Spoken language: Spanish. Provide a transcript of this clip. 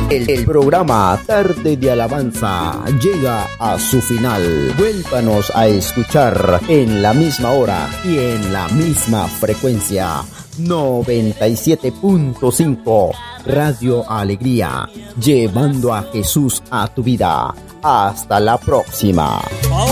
El programa Tarde de Alabanza llega a su final. Vuélvanos a escuchar en la misma hora y en la misma frecuencia. 97.5 Radio Alegría, llevando a Jesús a tu vida. Hasta la próxima.